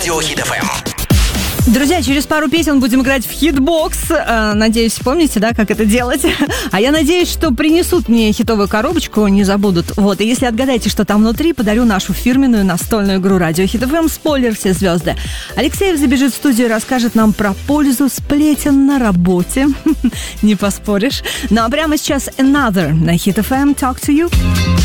Радио Хит FM. Друзья, через пару песен будем играть в хитбокс. Надеюсь, помните, да, как это делать? А я надеюсь, что принесут мне хитовую коробочку, не забудут. Вот, и если отгадаете, что там внутри, подарю нашу фирменную настольную игру Радио Хит FM «Спойлер. Все звезды». Алексеев забежит в студию и расскажет нам про пользу сплетен на работе. Не поспоришь. Ну а прямо сейчас Another на Хит FM. Talk to you.